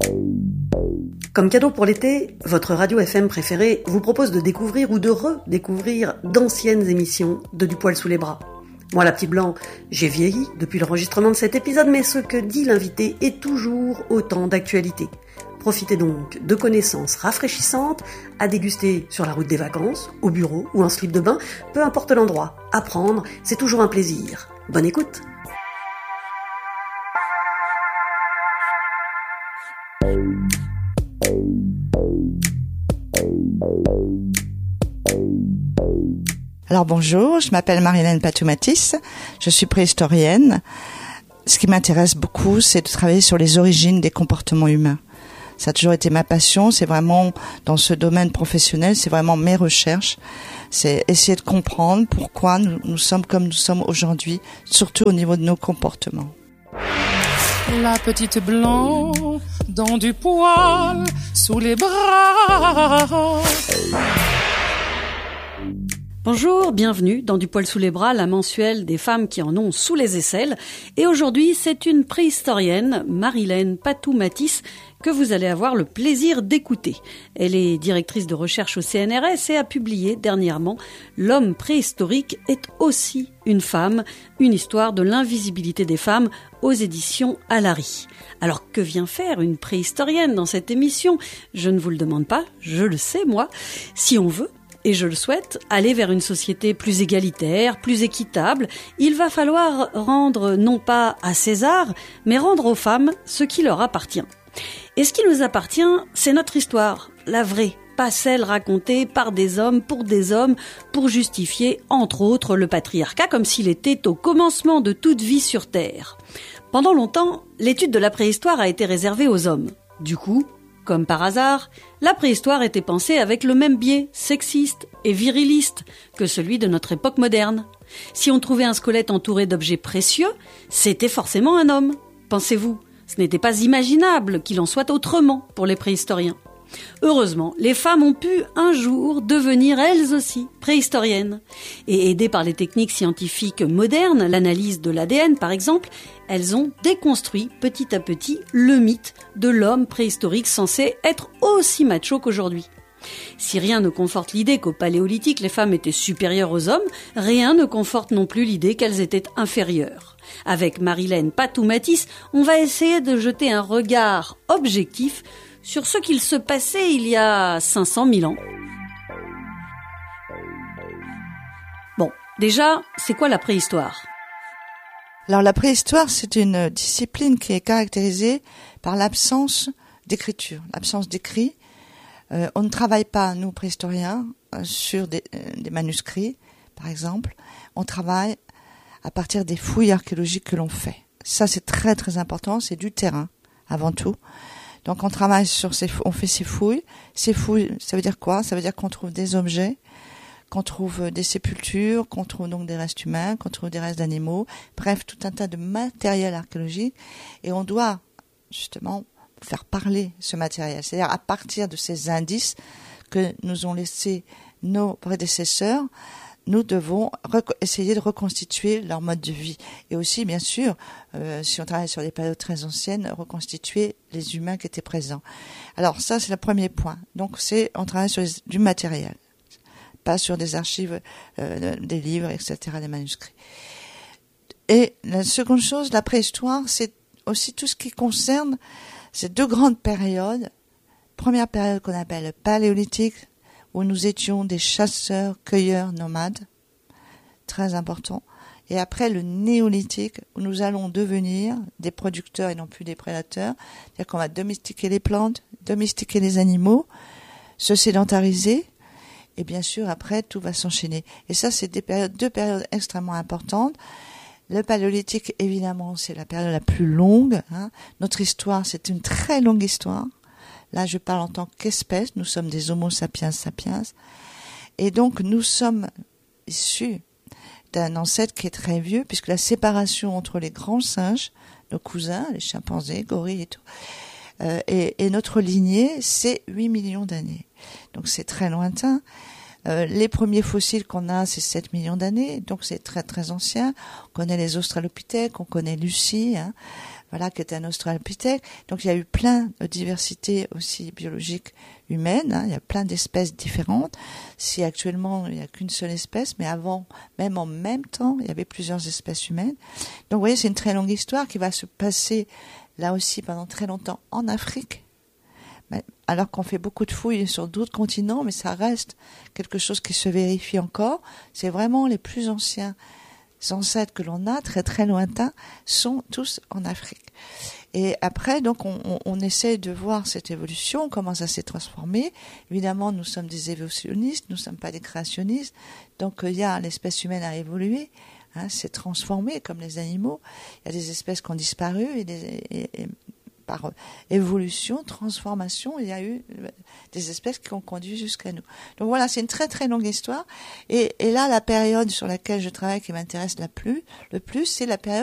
Comme cadeau pour l'été, votre radio FM préférée vous propose de découvrir ou de redécouvrir d'anciennes émissions de Du Poil sous les bras. Moi, la petite blanc, j'ai vieilli depuis l'enregistrement de cet épisode, mais ce que dit l'invité est toujours autant d'actualité. Profitez donc de connaissances rafraîchissantes à déguster sur la route des vacances, au bureau ou en slip de bain, peu importe l'endroit. Apprendre, c'est toujours un plaisir. Bonne écoute! Alors bonjour, je m'appelle Marie-Hélène Patou-Matisse, je suis préhistorienne. Ce qui m'intéresse beaucoup, c'est de travailler sur les origines des comportements humains. Ça a toujours été ma passion, c'est vraiment dans ce domaine professionnel, c'est vraiment mes recherches. C'est essayer de comprendre pourquoi nous sommes comme nous sommes aujourd'hui, surtout au niveau de nos comportements. La petite blanc dans du poil sous les bras. Bonjour, bienvenue dans Du Poil sous les bras, la mensuelle des femmes qui en ont sous les aisselles. Et aujourd'hui, c'est une préhistorienne, Marie-Hélène Patou-Matisse, que vous allez avoir le plaisir d'écouter. Elle est directrice de recherche au CNRS et a publié dernièrement « L'homme préhistorique est aussi une femme, une histoire de l'invisibilité des femmes » aux éditions Alary. Alors que vient faire une préhistorienne dans cette émission ? Je ne vous le demande pas, je le sais moi. Si on veut, et je le souhaite, aller vers une société plus égalitaire, plus équitable, il va falloir rendre non pas à César, mais rendre aux femmes ce qui leur appartient. Et ce qui nous appartient, c'est notre histoire, la vraie, pas celle racontée par des hommes, pour justifier, entre autres, le patriarcat, comme s'il était au commencement de toute vie sur Terre. Pendant longtemps, l'étude de la préhistoire a été réservée aux hommes. Du coup, comme par hasard, la préhistoire était pensée avec le même biais sexiste et viriliste que celui de notre époque moderne. Si on trouvait un squelette entouré d'objets précieux, c'était forcément un homme. Pensez-vous, ce n'était pas imaginable qu'il en soit autrement pour les préhistoriens. Heureusement, les femmes ont pu un jour devenir elles aussi préhistoriennes. Et aidées par les techniques scientifiques modernes, l'analyse de l'ADN par exemple, elles ont déconstruit petit à petit le mythe de l'homme préhistorique censé être aussi macho qu'aujourd'hui. Si rien ne conforte l'idée qu'au Paléolithique les femmes étaient supérieures aux hommes, rien ne conforte non plus l'idée qu'elles étaient inférieures. Avec Marie-Hélène Patou-Matisse, on va essayer de jeter un regard objectif sur ce qu'il se passait il y a 500 000 ans. Bon, déjà, c'est quoi la préhistoire ? Alors la préhistoire, c'est une discipline qui est caractérisée par l'absence d'écriture, l'absence d'écrit. On ne travaille pas, nous préhistoriens, sur des manuscrits, par exemple. On travaille à partir des fouilles archéologiques que l'on fait. Ça, c'est très très important, c'est du terrain, avant tout. Donc on travaille on fait ces fouilles. Ces fouilles, ça veut dire quoi ? Ça veut dire qu'on trouve des objets, qu'on trouve des sépultures, qu'on trouve donc des restes humains, qu'on trouve des restes d'animaux, bref, tout un tas de matériel archéologique. Et on doit justement faire parler ce matériel. C'est-à-dire à partir de ces indices que nous ont laissés nos prédécesseurs, nous devons essayer de reconstituer leur mode de vie. Et aussi, bien sûr, si on travaille sur des périodes très anciennes, reconstituer les humains qui étaient présents. Alors ça, c'est le premier point. Donc on travaille sur du matériel, pas sur des archives, des livres, etc., des manuscrits. Et la seconde chose, la préhistoire, c'est aussi tout ce qui concerne ces deux grandes périodes. Première période qu'on appelle le Paléolithique, où nous étions des chasseurs, cueilleurs, nomades, très important. Et après le Néolithique, où nous allons devenir des producteurs et non plus des prédateurs, c'est-à-dire qu'on va domestiquer les plantes, domestiquer les animaux, se sédentariser, et bien sûr après tout va s'enchaîner. Et ça, c'est deux périodes extrêmement importantes. Le Paléolithique, évidemment, c'est la période la plus longue. Notre histoire, c'est une très longue histoire. Là, je parle en tant qu'espèce. Nous sommes des Homo sapiens sapiens. Et donc, nous sommes issus d'un ancêtre qui est très vieux, puisque la séparation entre les grands singes, nos cousins, les chimpanzés, gorilles et tout, et notre lignée, c'est 8 millions d'années. Donc, c'est très lointain. Les premiers fossiles qu'on a, c'est 7 millions d'années, donc c'est très très ancien. On connaît les Australopithèques, on connaît Lucie, voilà, qui était un australopithèque. Donc il y a eu plein de diversité aussi biologique humaine, hein. Il y a plein d'espèces différentes. Si actuellement il n'y a qu'une seule espèce, mais avant, même en même temps, il y avait plusieurs espèces humaines. Donc vous voyez, c'est une très longue histoire qui va se passer là aussi pendant très longtemps en Afrique. Alors qu'on fait beaucoup de fouilles sur d'autres continents, mais ça reste quelque chose qui se vérifie encore. C'est vraiment les plus anciens ancêtres que l'on a, très très lointains, sont tous en Afrique. Et après, donc, on essaie de voir cette évolution, comment ça s'est transformé. Évidemment, nous sommes des évolutionnistes, nous ne sommes pas des créationnistes. Donc, l'espèce humaine a évolué, hein, s'est transformée comme les animaux. Il y a des espèces qui ont disparu et par évolution, transformation, il y a eu des espèces qui ont conduit jusqu'à nous. Donc voilà, c'est une très très longue histoire. Et là, la période sur laquelle je travaille qui m'intéresse le plus, c'est la période